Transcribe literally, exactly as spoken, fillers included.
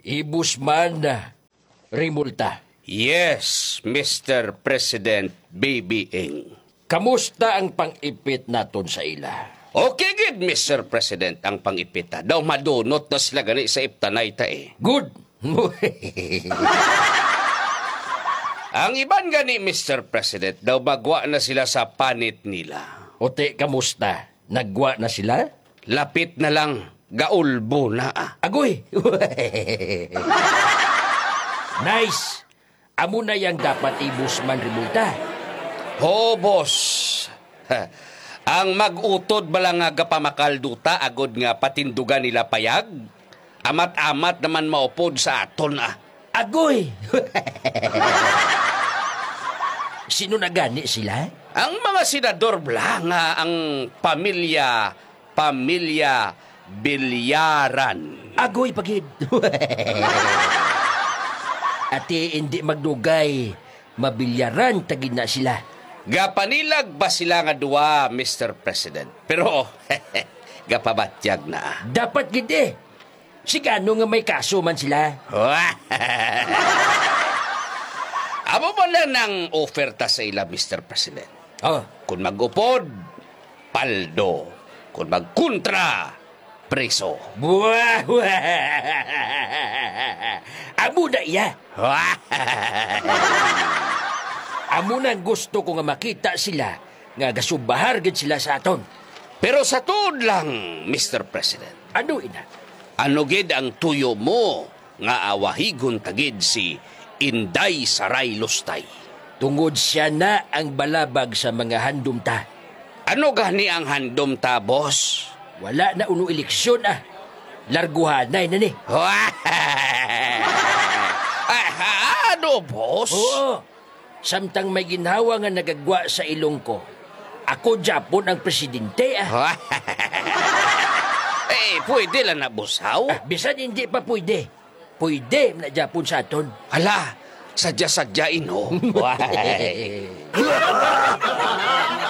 Ibusman na. Rimulta. Yes, Mister President Baby Ing. Kamusta ang pang-ipit naton sa ila? Okay, good, Mister President, ang pangipita. Daw madunot na sila gani sa iptanay ta eh. Good. Ang iban gani, Mister President, daw magwa na sila sa panit nila. Ote, kamusta? Nagwa na sila? Lapit na lang, gaulbo na ah. Agoy! Nice! Amo na yang dapat ibusman Rimulta. Ho, boss. Ha, ang mag-utod bala nga gapamakalduta agod nga patindugan nila payag. Amat-amat naman maupod sa aton ah. Agoy! Sino na gani sila? Ang mga senador bala nga ang pamilya, pamilya Bilyaran. Agoy pagid. Ati hindi magdugay, mabilyaran tagid na sila. Gapanilag ba sila nga duwa, Mister President? Pero, gapabatyag na. Dapat gidi. Sigano nga may kaso man sila. Amo mo lang ng oferta sa ila, Mister President. Oh, Kung mag-upod, paldo. Kung magkontra, preso. buah! Amo na iya. Amo na gusto ko nga makita sila nga gasubahar gid sila sa aton. Pero sa tuod lang, Mister President, Ano ina? ano gid ang tuyo mo nga awahigon tagid si Inday Saray Lustay? Tungod siya na ang balabag sa mga handumta. Ano gani ang handom ta, boss? Wala na uno eleksyon ah. Larguhanay na ni. Ah, ano, boss? Oo. Samtang may ginhawa nga nagagwa sa ilong ko. Ako Japon ang presidente ah. Eh, pwede lang na, bosaw. Ah, bisan hindi pa pwede. Pwede na Japon sa aton. Hala, sadya-sadyain, ho.